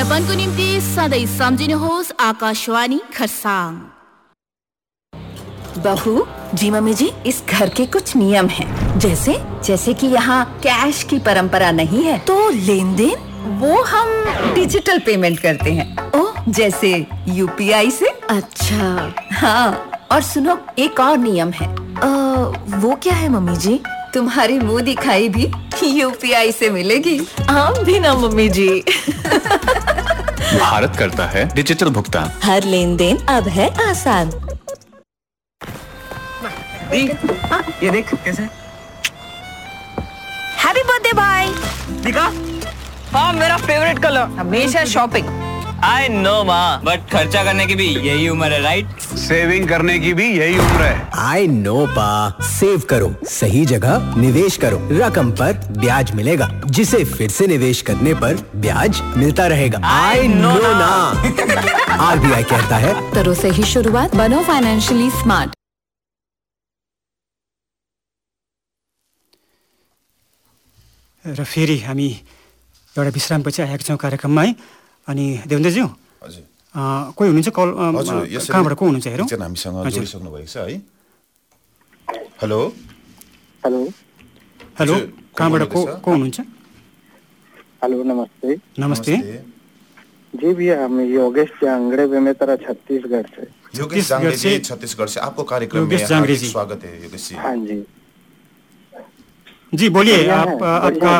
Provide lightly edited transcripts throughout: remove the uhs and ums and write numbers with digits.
विज्ञापनको निम्ति सधैँ सम्झिनुहोस् आकाशवाणी खरसाङ। बहू जी, मम्मी जी, इस घर के कुछ नियम हैं। जैसे कि यहाँ कैश की परंपरा नहीं है, तो लेन देन वो हम डिजिटल पेमेंट करते हैं। ओह, जैसे यूपीआई से। अच्छा हाँ, और सुनो, एक और नियम है। वो क्या है मम्मी जी? तुम्हारी मुंह दिखाई भी यूपीआई से मिलेगी। हम भी ना मम्मी जी। भारत करता है डिजिटल भुगतान। हर लेन देन अब है आसान। ये देख कैसे। हैप्पी बर्थडे भाई। दिखा। हाँ, मेरा फेवरेट कलर। हमेशा शॉपिंग। आई नो माँ, बट खर्चा करने की भी यही उम्र है, राइट? सेविंग करने की भी यही उम्र है। आई नो पा, सेव करो, सही जगह निवेश करो, रकम पर ब्याज मिलेगा, जिसे फिर से निवेश करने पर ब्याज मिलता रहेगा। आई नो ना। आरबीआई कहता है, करो सही शुरुआत, बनो फाइनेंशियली स्मार्ट। र फेरि हामी एउटा विश्रामपछि आएका छौँ कार्यक्रममा है। अनि देवेन्द्रज्यू, हजुर कोही हुनुहुन्छ कल? कहाँबाट को हुनुहुन्छ हेरौँ? हामीसँग जोडिसक्नु भएको छ है। हेलो हेलो हेलो, कहाँबाट को हुनुहुन्छ? हेलो, नमस्ते। नमस्ते जी भैया, हम योगेश जांगड़े बेमेतरा छत्तीसगढ़ से। योगेश जांगड़े जी छत्तीसगढ़ से आपको कार्यक्रम में हार्दिक स्वागत है योगेश जी। हाँ जी जी, बोलिए। आपका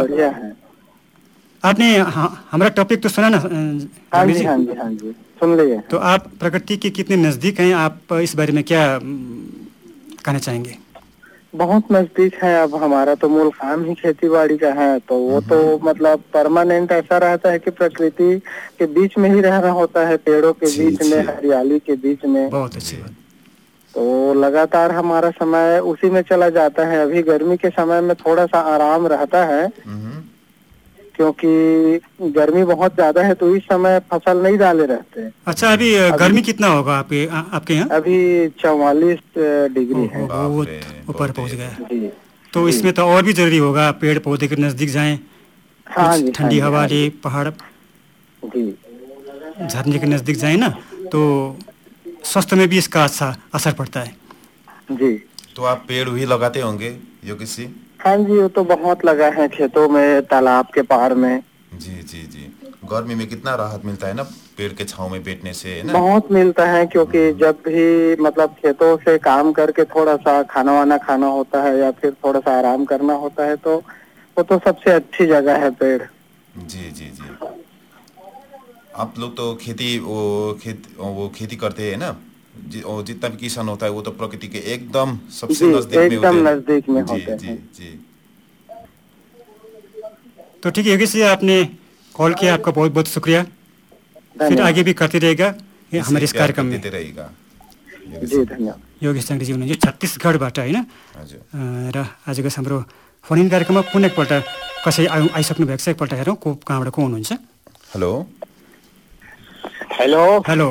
आपने हमारा टॉपिक तो सुना ना? हाँ जी हाँ जी हाँ जी, सुन लिए। तो आप प्रकृति के कितने नजदीक हैं? आप इस बारे में क्या कहना चाहेंगे? बहुत नजदीक है। अब हमारा तो मूल काम ही खेती बाड़ी का है, तो वो तो मतलब परमानेंट ऐसा रहता है कि प्रकृति के बीच में ही रहना होता है, पेड़ों के बीच में, हरियाली के बीच में। बहुत अच्छी बात। तो लगातार हमारा समय उसी में चला जाता है। अभी गर्मी के समय में थोड़ा सा आराम रहता है, क्योंकि गर्मी बहुत ज्यादा है, तो इस समय फसल नहीं डाले रहते। अच्छा, अभी गर्मी कितना होगा आपके यहाँ? अभी 44 डिग्री है। ऊपर पहुँच गया। तो इसमें तो और भी जरूरी होगा पेड़ पौधे के नजदीक जाएं। हाँ जी, ठंडी हवा ले, पहाड़ जी, झरने के नजदीक जाए ना, तो स्वास्थ्य में भी इसका अच्छा असर पड़ता है। जी। तो आप पेड़ भी लगाते होंगे योगेश जी? हाँ जी, वो तो बहुत लगा है खेतों में, तालाब के पार में। जी जी जी। गर्मी में कितना राहत मिलता है ना पेड़ के छांव में बैठने से, है ना? बहुत मिलता है, क्योंकि जब भी मतलब खेतों से काम करके थोड़ा सा खाना वाना खाना होता है या फिर थोड़ा सा आराम करना होता है, तो वो तो सबसे अच्छी जगह है पेड़। जी जी जी। आप लोग तो खेती करते हैं ना? जितना भी किसान होता है वो तो प्रकृति के एकदम सबसे नजदीक में होते हैं। जी जी। तो ठीक है योगेश जी, आपने कॉल किया, आपका बहुत बहुत शुक्रिया। फिर आगे भी करते रहेगा हमारे इस कार्यक्रम में। जी धन्यवाद। योगेश जांगड़े जी हुनुहुन्छ छत्तीसगढबाट, होइन? र आजको हाम्रो फोन इन कार्यक्रममा पुनः एकपल्ट कसै आइसक्नु भएको छ, एकपल्ट हेरौँ कहाँबाट को हुनुहुन्छ। Hello hello hello.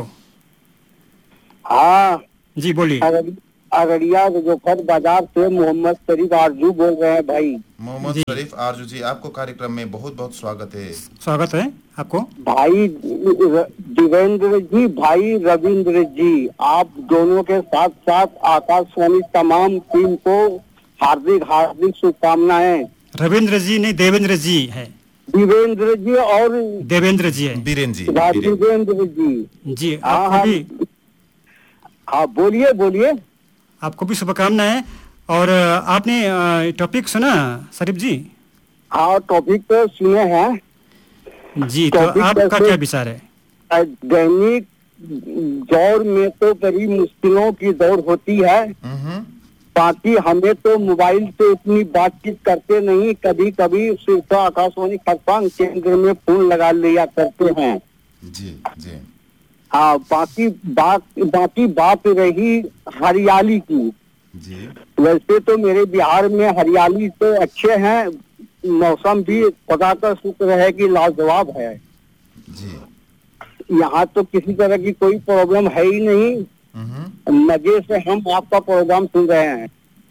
हाँ जी, बोलिए। अररिया जोखर बाजार से मोहम्मद शरीफ आरजू बोल रहे हैं भाई। मोहम्मद शरीफ आरजू जी, आपको कार्यक्रम में बहुत बहुत स्वागत है। स्वागत है आपको। भाई देवेंद्र जी, भाई रविंद्र जी, आप दोनों के साथ साथ आकाशवाणी तमाम टीम को हार्दिक हार्दिक शुभकामनाएं। रविंद्र जी नहीं, देवेंद्र जी है। देवेंद्र जी और देवेंद्र जी है। देवेंद्र जी जी, आपको भी। हाँ, बोलिए बोलिए। आपको भी शुभकामनाएं। और आपने टॉपिक सुना शरीफ जी? हाँ, टॉपिक तो सुने हैं जी। तो आपका क्या विचार है? दैनिक दौर में तो बड़ी मुश्किलों की दौड़ होती है, बाकी हमें तो मोबाइल से इतनी बातचीत करते नहीं, कभी कभी सिर्फ आकाशवाणी खरसाङ केंद्र में फोन लगा लिया करते हैं। जी जी। हाँ, बाकी बात रही हरियाली की। जी। वैसे तो मेरे बिहार में हरियाली तो अच्छे हैं, मौसम भी खुदा का शुक्र है कि लाजवाब है। जी। यहाँ तो किसी तरह की कोई प्रॉब्लम है ही नहीं, मजे से हम आपका प्रोग्राम सुन रहे हैं।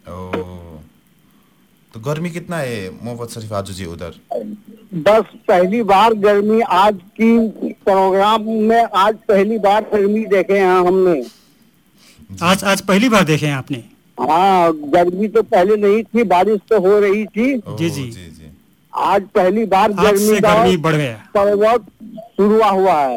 तो गर्मी कितना है मोहम्मद शरीफ आजू जी उधर? बस पहली बार गर्मी आज की प्रोग्राम में आज पहली बार गर्मी देखे हैं हमने। आज पहली बार देखे हैं आपने? हाँ, गर्मी तो पहले नहीं थी, बारिश तो हो रही थी। जी। आज पहली बार आज से गर्मी बढ़ गया, पर्व शुरू हुआ है।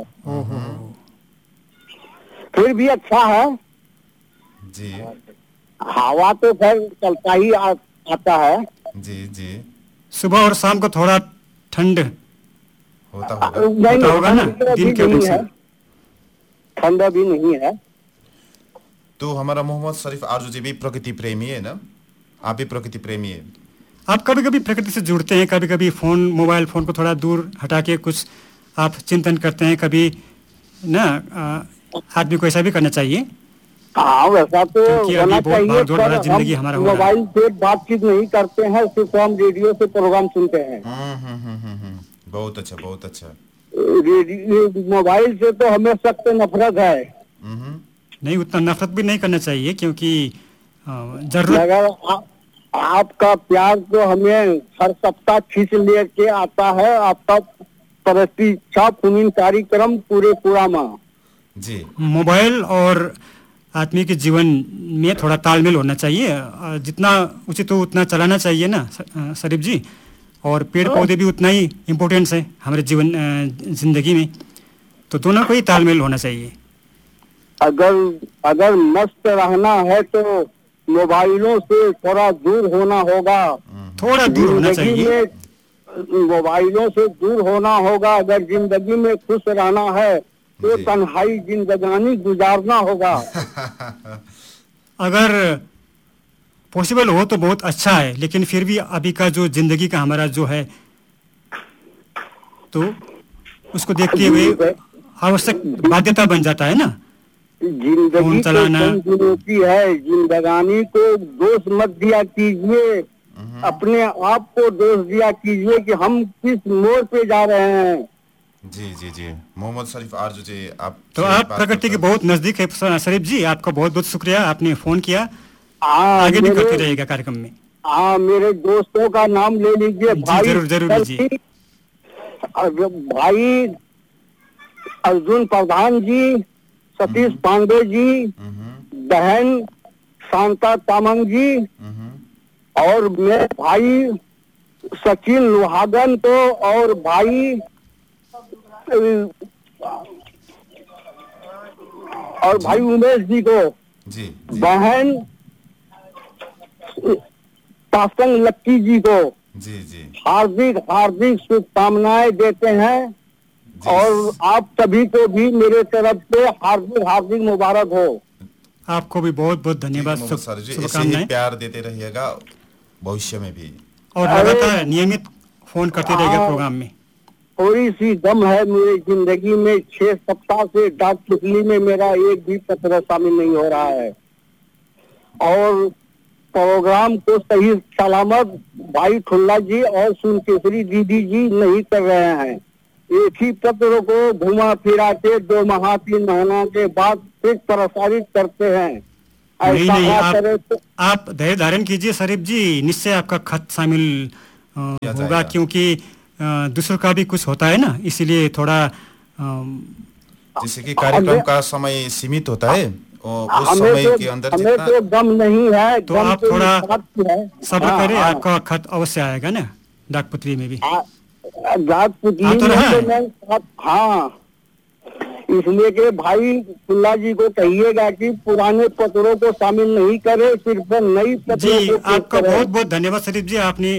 फिर भी अच्छा है जी। हवा तो खैर चलता ही आता है। जी। सुबह और शाम को थोड़ा ठंड होता होगा ना, दिन के नहीं है, ठंडा भी नहीं है। तो हमारा मोहम्मद शरीफ आरजू जी भी प्रकृति प्रेमी है ना? आप भी प्रकृति प्रेमी है? आप कभी कभी प्रकृति से जुड़ते हैं, कभी कभी मोबाइल फोन को थोड़ा दूर हटा के कुछ आप चिंतन करते हैं, कभी ना आदमी को ऐसा भी करना चाहिए। हाँ, वैसा तो होना चाहिए, पर जिंदगी हमारा मोबाइल से बातचीत नहीं करते हैं, सिर्फ हम रेडियो से प्रोग्राम सुनते हैं। बहुत अच्छा, बहुत अच्छा। मोबाइल से तो हमें सख्त नफरत है। नहीं, उतना नफरत भी नहीं करना चाहिए, क्योंकि जरूरत अगर आपका प्यार तो हमें हर सप्ताह खींच लेके आता है। आपका प्रतीक्षा पुनीन कार्यक्रम पूरा माह जी। मोबाइल और आदमी के जीवन में थोड़ा तालमेल होना चाहिए, जितना उचित हो उतना चलाना चाहिए ना शरीफ जी। और पेड़ पौधे भी उतना ही इम्पोर्टेंस है हमारे जिंदगी में, तो दोनों को ही तालमेल होना चाहिए। अगर मस्त रहना है तो मोबाइलों से थोड़ा दूर होना होगा, थोड़ा दूर होना चाहिए, मोबाइलों से दूर होना होगा। अगर जिंदगी में खुश रहना है तो तन्हाई जिंदगानी गुजारना होगा। अगर पॉसिबल हो तो बहुत अच्छा है, लेकिन फिर भी अभी का जो जिंदगी का हमारा जो है, तो उसको देखते हुए आवश्यक बाध्यता बन जाता है ना। जिंदगी की है, जिंदगानी को दोष मत दिया कीजिए, अपने आप को दोष दिया कीजिए कि हम किस मोड़ पे जा रहे हैं। जी। मोहम्मद शरीफ आरजू जी, आप तो आप प्रकृति के बहुत नजदीक है शरीफ जी। आपका बहुत बहुत शुक्रिया, आपने फोन किया। आगे भी करते रहेगा कार्यक्रम में। हाँ, मेरे दोस्तों का नाम ले लीजिए। भाई जरूर लीजिए। भाई अर्जुन प्रधान जी, सतीश पांडे जी, बहन शांता तामंग जी, और मेरे भाई सचिन लोहागन को, और भाई उमेश जी को, जी। बहन तासंग लक्की जी को जी हार्दिक शुभकामनाएं देते हैं। और आप सभी को भी मेरे तरफ से हार्दिक मुबारक हो। आपको भी बहुत बहुत धन्यवाद, शुभकामनाएं। प्यार देते रहिएगा भविष्य में भी, और लगातार नियमित फोन करते रहेगा प्रोग्राम में। थोड़ी सी दम है मेरी जिंदगी में, 6 सप्ताह से डाक टिकली में मेरा एक भी पत्र शामिल नहीं हो रहा है, और प्रोग्राम को सही सलामत भाई ठुल्ला जी और सुनकेसरी दीदी जी नहीं कर रहे हैं। एक ही पत्र को घुमा फिरा के 2 माह 3 महीना के बाद फिर प्रसारित करते हैं। नहीं, आप धैर्य धारण कीजिए शरीफ जी, निश्चय आपका खत शामिल होगा, क्योंकि दूसरों का भी कुछ होता है ना, इसीलिए थोड़ा जैसे कि कार्यक्रम का समय सीमित होता है, उस समय के अंदर हमें तो दम नहीं है, तो आप थोड़ा सब्र करें, आपका खत अवश्य आएगा ना डाकपुतली में भी। डाकपुतली में हाँ, इसलिए कि भाई खुल्ला जी को कहिएगा कि पुराने पत्रों को शामिल नहीं करे, सिर्फ नई पत्रों जी। आपका बहुत बहुत धन्यवाद शरीफ जी, आपने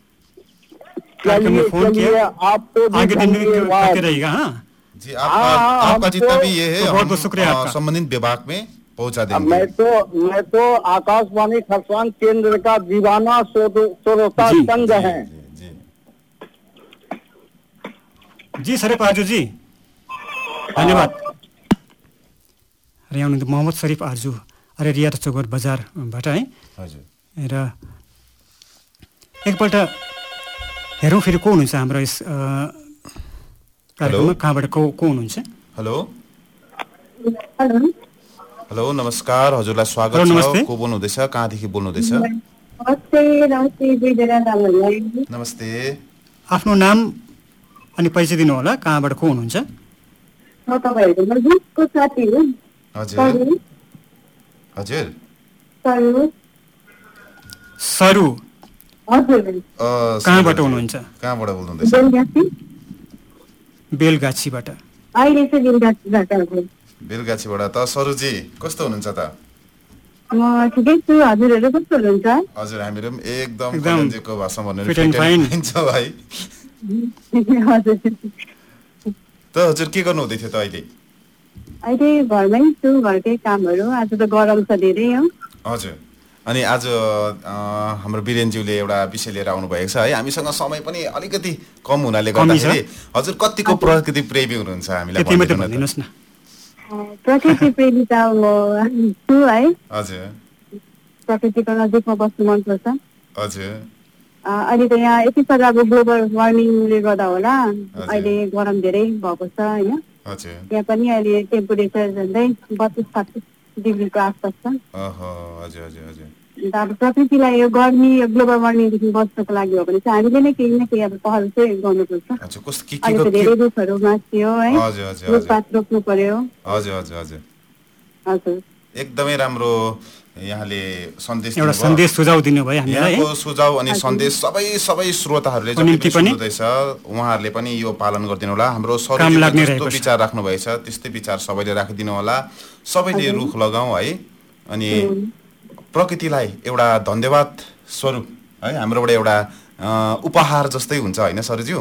फोन किया। आपको आगे दिन में करते रहेगा। हाँ जी, आपका जितना भी ये है बहुत बहुत शुक्रिया आपका, संबंधित विभाग में पहुंचा देंगे। मैं तो आकाशवाणी खरसांग केंद्र का दीवाना श्रोता संघ है। जी शरीफ आरजू जी, धन्यवाद। यहाँ हुनुहुन्थ्यो मोहम्मद शरीफ आरजू अरेरिया चौगट बजारबाट है। र एकपल्ट हेरौँ फेरि को हुनुहुन्छ हाम्रो यस कार्यक्रममा, कहाँबाट को हुनुहुन्छ? हेलो नमस्कार, हजुरलाई स्वागत छ। को बोल्नुहुँदैछ, कहाँदेखि बोल्नुहुँदैछ? नमस्ते। आफ्नो नाम अनि परिचय दिनु होला, कहाँबाट को हुनुहुन्छ? म तपाईँहरूको नजिकको साथी हो। हजुर हजुर सरू कहाँबाट हुनुहुन्छ? कहाँबाट बोल्नुहुँदैछ? बेलगाछीबाट। अहिले चाहिँ बेलगाछीबाट। बेलगाछीबाट। त सरुजी कस्तो हुनुहुन्छ त? म ठिकै छु। हजुरहरू कस्तो हुनुहुन्छ? हजुर हामीहरू पनि एकदम कलेजको भाषा भन्नु फिट एन्ड फाइन छ भाइ। हजुर। त हजुर के गर्नु हुँदै थियो त अहिले? अहिले घरमै छु, घरकै कामहरू। आज त गरम छ धेरै हो। हजुर। अनि आज हाम्रो वीरेनज्यूले एउटा विषय लिएर आउनु भएको छ है। हामीसँग समय पनि अलिकति कम हुनाले गर्दाखेरि हजुर कतिको प्रकृति प्रेमी हुनुहुन्छ हामीलाई भनिदिनुस् न। प्रकृति प्रेमी त म छु है। हजुर। प्रकृतिको नजिकमा बस्नु मनपर्छ। हजुर। अहिले त यहाँ यति साह्रो अब ग्लोबल वार्मिङले गर्दा होला अहिले गरम धेरै भएको छ होइन। यहाँ पनि अहिले टेम्परेचर झन्डै 32-33 डिग्रीको आसपास छ। अब प्रकृतिलाई यो गर्मी ग्लोबल वार्मिङदेखि बच्नको लागि हो भने चाहिँ हामीले नै केही न केही अब पहल चाहिँ गर्नुपर्छ। अहिले त धेरै रुखहरू मासियो है, रुखपात रोप्नु पर्यो। हजुर एकदमै राम्रो यहाँले एउटा सन्देश सुझाव दिनुभयो हामीलाई। यहाँको सुझाव अनि सन्देश सबै श्रोताहरूले जति सुन्दैछ उहाँहरूले पनि यो पालन गरिदिनु होला। हाम्रो शरीरमा जस्तो विचार राख्नु भएछ त्यस्तै विचार सबैले राखिदिनु होला। सबैले रुख लगाऊ है। अनि प्रकृतिलाई एउटा धन्यवाद स्वरूप है हाम्रोबाट एउटा उपहार जस्तै हुन्छ होइन सरुज्यू?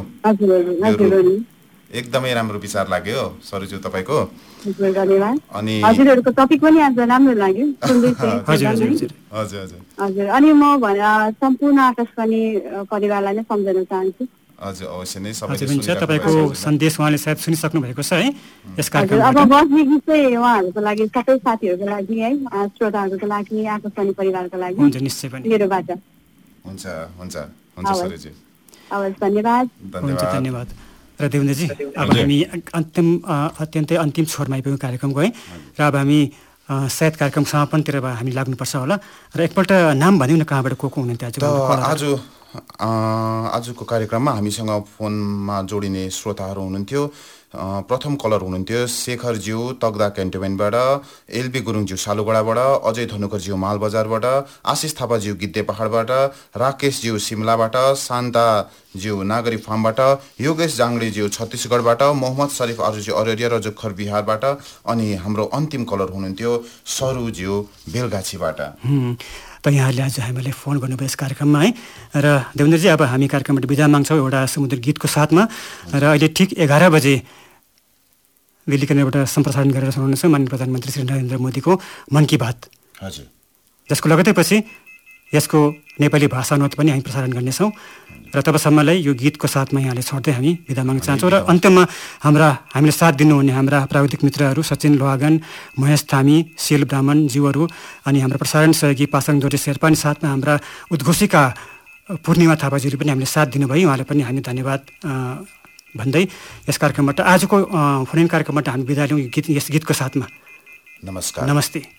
एकदमै राम्रो विचार लाग्यो सरुज्यू तपाईको। अनि हजुरहरुको टपिक पनि आज राम्रो लाग्यो सुन्दै थिएँ। हजुर अनि म सम्पूर्ण आकाशवाणी परिवारलाई नै सम्झन चाहन्छु। हजुर अवश्य नै सबैले सुन्छ। तपाईको सन्देश उहाँले सायद सुनिसक्नु भएको छ है यस कार्यक्रमबाट। अब बस्ने गीत चाहिँ उहाँहरुको लागि सबै साथीहरुको लागि है श्रोताहरुको लागि आकाशवाणी परिवारको लागि हुन्छ निश्चय पनि मेरोबाट। हुन्छ सरुजी। हवस् धन्यवाद। धन्यवाद। र देवेन्द्रजी अब हामी अत्यन्तै अन्तिम छोरमा आइपुग्यौँ कार्यक्रमको है। र अब हामी सायद कार्यक्रम समापनतिर हामी लाग्नुपर्छ होला। र एकपल्ट नाम भनिदिउँ न कहाँबाट को हुनुहुन्थ्यो आजको कार्यक्रममा हामीसँग फोनमा जोडिने श्रोताहरू हुनुहुन्थ्यो। प्रथम कलर हुनुहुन्थ्यो शेखरज्यू तगदा क्यान्टोनमेन्टबाट, एलबी गुरुङज्यू सालुगडाबाट, अजय धनुकरज्यू मालबजारबाट, आशिष थापाज्यू गिद्धे पहाडबाट, राकेशज्यू सिमलाबाट, शान्ताज्यू नागरी फार्मबाट, योगेश जाङ्गेज्यू छत्तीसगढबाट, मोहम्मद शरीफ आर्जुज्यू अररिया र जुखर बिहारबाट, अनि हाम्रो अन्तिम कलर हुनुहुन्थ्यो सरुज्यू बेलगाछीबाट। त यहाँहरूले आज हामीलाई फोन गर्नुभयो यस कार्यक्रममा है। र देवेन्द्रजी अब हामी कार्यक्रमबाट बिदा माग्छौँ एउटा समुद्र गीतको साथमा। र अहिले ठिक 11 बजे दिल्ली केन्द्रबाट सम्प्रसारण गरेर सुनाउनुहुन्छ माननीय प्रधानमन्त्री श्री नरेन्द्र मोदीको मन की बात। हजुर। जसको लगतै पछि यसको नेपाली भाषा अनुवाद पनि हामी प्रसारण गर्नेछौँ। र तबसम्मलाई यो गीतको साथमा यहाँले छोड्दै हामी बिदा माग्न चाहन्छौँ। र अन्त्यमा हामीले साथ दिनुहुने हाम्रा प्राविधिक मित्रहरू सचिन लोहागन, महेश थामी, शिल ब्राह्मण ज्यूहरू, अनि हाम्रो प्रसारण सहयोगी पासाङ जोटे शेर्पा, अनि साथमा हाम्रा उद्घोषिका पूर्णिमा थापाजीले पनि हामीले साथ दिनुभयो। उहाँलाई पनि हामी धन्यवाद भन्दै यस कार्यक्रमबाट आजको फोन इन कार्यक्रमबाट हामी बिदा लियौँ यस गीतको साथमा। नमस्कार। नमस्ते।